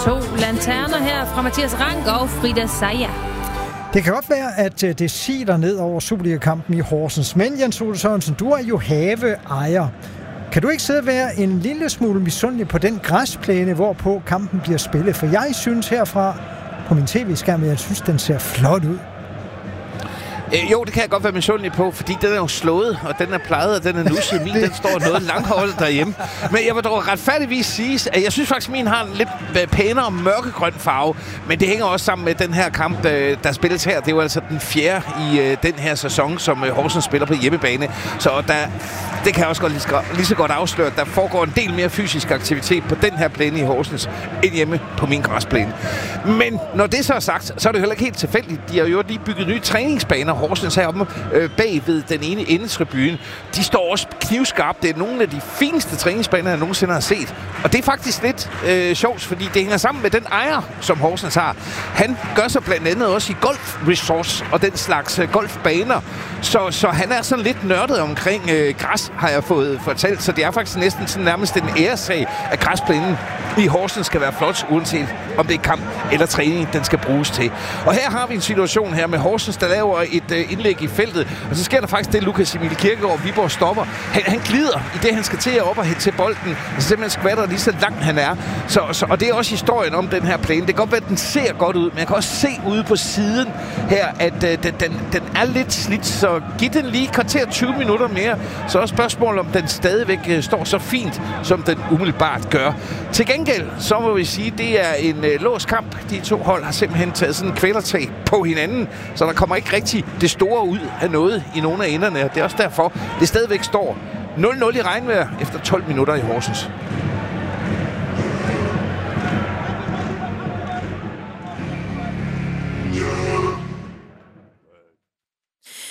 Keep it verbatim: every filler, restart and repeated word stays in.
To lanterner her fra Mathias Rank og Frida Saja. Det kan godt være, at det siler ned over Superliga-kampen i Horsens. Men Jens Ole Sørensen, du er jo haveejer. Kan du ikke sidde og være en lille smule misundelig på den græsplæne, hvorpå kampen bliver spillet? For jeg synes herfra på min tv-skærm, jeg synes, den ser flot ud. Øh, jo, det kan jeg godt være misundelig på, fordi den er jo slået, og den er plejet, og den er nusset. Min, den står noget langholdet derhjemme. Men jeg vil dog retfærdigvis sige, at jeg synes faktisk, at min har en lidt pænere mørkegrøn farve. Men det hænger også sammen med den her kamp, der spilles her. Det er jo altså den fjerde i den her sæson, som Horsens spiller på hjemmebane. Så der, det kan jeg også godt lige, lige så godt afsløre, at der foregår en del mere fysisk aktivitet på den her plæne i Horsens, end hjemme på min græsplæne. Men når det så er sagt, så er det heller ikke helt tilfældigt. De har jo lige bygget nye træningsbaner. Horsens heroppe øh, bag ved den ene endetribune. De står også knivskarpt. Det er nogle af de fineste træningsbaner, jeg nogensinde har set. Og det er faktisk lidt øh, sjovt, fordi det hænger sammen med den ejer, som Horsens har. Han gør sig blandt andet også i golfresorts og den slags øh, golfbaner. Så, så han er sådan lidt nørdet omkring øh, græs, har jeg fået fortalt. Så det er faktisk næsten sådan nærmest en æresag, at græsplænen i Horsens skal være flot, uanset om det er kamp eller træning, den skal bruges til. Og her har vi en situation her med Horsens, der laver et øh, indlæg i feltet. Og så sker der faktisk det, Lukas Emil Kirkegaard Viborg stopper. Han, han glider i det, han skal til at op og hen til bolden. Så simpelthen skvatter lige så langt han er. Så, så, og det er også historien om den her plæne. Det kan godt være, at den ser godt ud, men jeg kan også se ude på siden her, at øh, den, den, den er lidt slidt. Så giv den lige kvarter tyve minutter mere. Så er spørgsmålet, om den stadigvæk øh, står så fint, som den umiddelbart gør. Til gengæld, så må vi sige, at det er en øh, låst kamp. De to hold har simpelthen taget sådan en kvælertag på hinanden, så der kommer ikke rigtig det store ud af noget i nogle af enderne. Det er også derfor, det stadigvæk står nul nul i regnvejr efter tolv minutter i Horsens.